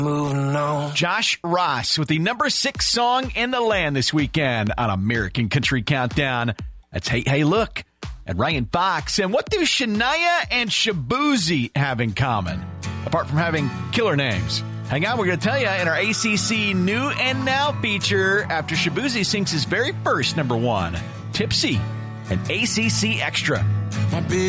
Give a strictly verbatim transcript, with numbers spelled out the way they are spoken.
Moving on. Josh Ross with the number six song in the land this weekend on American Country Countdown. That's Hey, Hey, Look and Ryan Fox. And what do Shania and Shaboozey have in common, apart from having killer names? Hang on, we're going to tell you in our A C C New and Now feature after Shaboozey sings his very first number one, Tipsy, and A C C Extra.